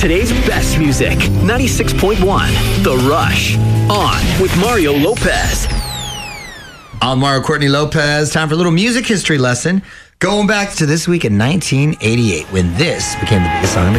today's best music. 96.1 The Rush. On with Mario Lopez. I'm Mario Courtney Lopez. Time for a little music history lesson. Going back to this week in 1988 when this became the biggest song in the